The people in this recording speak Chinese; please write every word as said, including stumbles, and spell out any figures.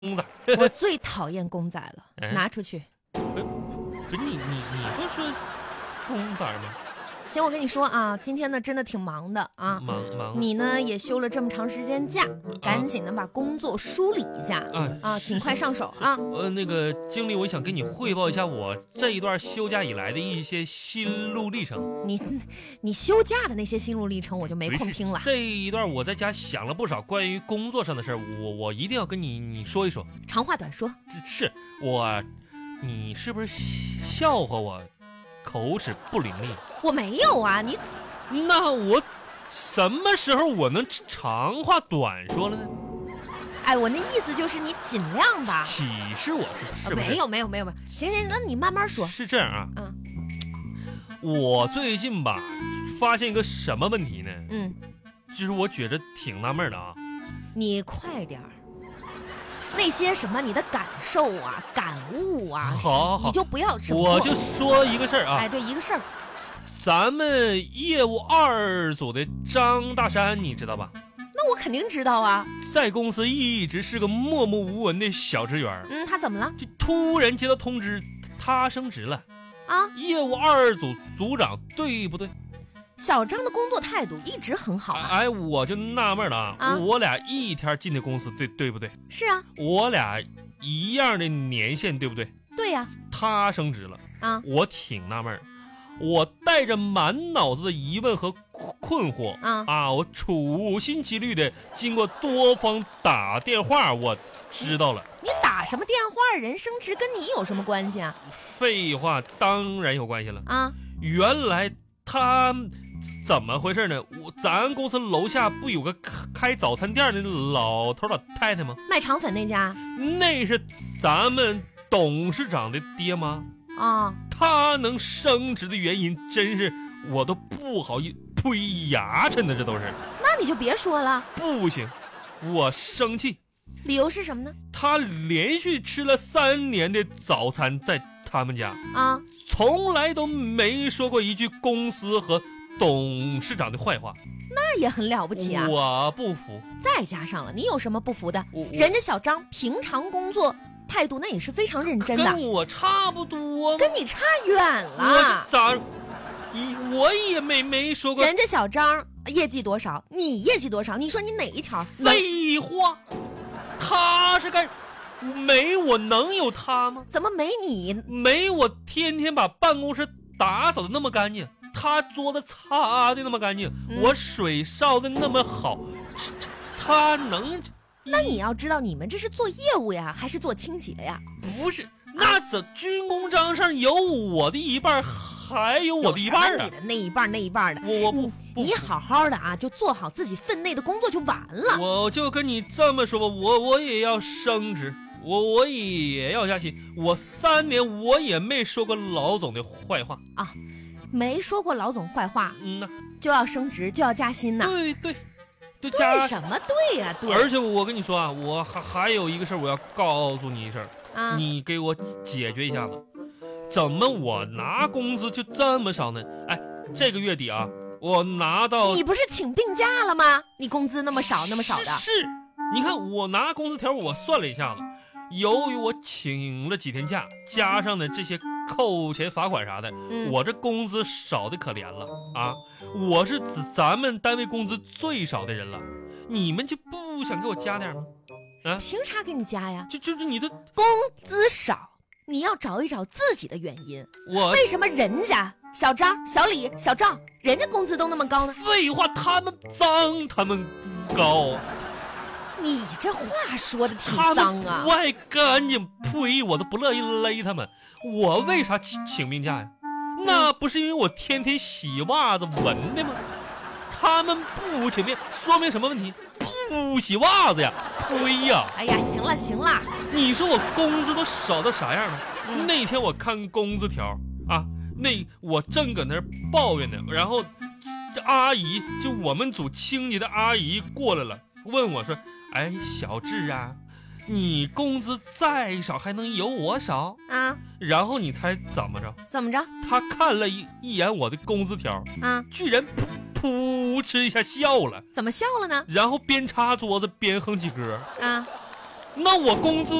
公仔。 我最讨厌公仔了， 哎拿出去。 不是不是你你你不说公仔吗？ 行，我跟你说啊，今天呢真的挺忙的啊。 忙忙。 你呢也休了这么长时间假，赶紧的把工作梳理一下啊啊，尽快上手啊。 呃，那个经理，我想跟你汇报一下我这一段休假以来的一些心路历程。 你你休假的那些心路历程，我就没空听了。 这一段我在家想了不少关于工作上的事儿，我我一定要跟你你说一说。 长话短说。 是我，你是不是笑话我口齿不伶俐？ 我没有啊，你那我什么时候我能长话短说了呢？ 哎，我那意思就是你尽量吧。 歧视我是是不是？ 没有没有没有没有，行行，那你慢慢说。 是这样啊， 嗯， 我最近吧发现一个什么问题呢？ 嗯， 就是我觉着挺纳闷的啊。 你快点儿。那些什么你的感受啊、感悟啊， 好好好， 你就不要整。 我就说一个事儿啊。 哎，对，一个事儿。 咱们业务二组的张大山，你知道吧？ 那我肯定知道啊。 在公司一直是个默默无闻的小职员。 嗯，他怎么了？ 就突然接到通知，他升职了啊！ 业务二组组长，对不对？ 小张的工作态度一直很好啊。 哎，我就纳闷了啊， 啊我俩一天进的公司，对对不对？ 是啊。 我俩一样的年限，对不对？ 对呀、 啊。他升职了啊， 我挺纳闷。我带着满脑子的疑问和困惑啊啊，我处心积虑的经过多方打电话，我知道了。 你打什么电话？人升职跟你有什么关系啊？ 废话，当然有关系了啊！ 原来他怎么回事呢？我咱公司楼下不有个开早餐店的老头老太太吗？ 卖肠粉那家？ 那是咱们董事长的爹妈啊。 他能升职的原因，真是我都不好意推牙碜的，这都是。 那你就别说了。 不行，我生气。 理由是什么呢？ 他连续吃了三年的早餐，在他们家啊， 从来都没说过一句公司和董事长的坏话。 那也很了不起啊！ 我不服。 再加上了，你有什么不服的？人家小张平常工作态度那也是非常认真的， 跟我差不多， 跟你差远了。 我咋，我也没没说过。 人家小张业绩多少，你业绩多少？你说你哪一条？ 废话，他是干，没我能有他吗？ 怎么没你？ 没我天天把办公室打扫的那么干净，他桌子擦的那么干净，嗯、我水烧的那么好，他能？ 那你要知道，你们这是做业务呀，还是做清洁呀？ 不是，那怎军功章上有我的一半，还有我的一半啊？你的那一半那一半的， 我我不不， 你好好的啊，就做好自己分内的工作就完了。 我就跟你这么说吧，我我也要升职，我我也要加薪，我三年我也没说过老总的坏话啊，没说过老总坏话， 嗯呐， 就要升职就要加薪呐？ 对对。 对什么对呀、啊？对， 而且我跟你说啊，我还还有一个事儿，我要告诉你一声， 啊， 你给我解决一下子。怎么我拿工资就这么少呢？哎，这个月底啊，我拿到…… 你不是请病假了吗？你工资那么少，那么少的。 是，你看我拿工资条，我算了一下子，由于我请了几天假，加上呢这些扣钱罚款啥的， 嗯、 我这工资少的可怜了啊！我是咱们单位工资最少的人了，你们就不想给我加点吗？啊， 凭啥给你加呀？ 就就是你的工资少，你要找一找自己的原因。 我为什么人家小张、小李、小赵，人家工资都那么高呢？ 废话，他们脏，他们不高。 你这话说的挺脏啊！ 不爱干净，呸！我都不乐意勒他们。我为啥请请病假呀？那不是因为我天天洗袜子闻的吗？他们不请病，说明什么问题？不洗袜子呀！呸呀！ 哎呀，行了行了， 你说我工资都少到啥样了？ 嗯、 那天我看工资条啊，那我正搁那儿抱怨呢，然后这阿姨就我们组清洁的阿姨过来了，问我说。哎，小智啊，你工资再少还能有我少啊？ 然后你猜怎么着？ 怎么着？ 他看了一一眼我的工资条啊， 居然噗噗嗤一下笑了。 怎么笑了呢？ 然后边擦桌子边哼起歌啊。 那我工资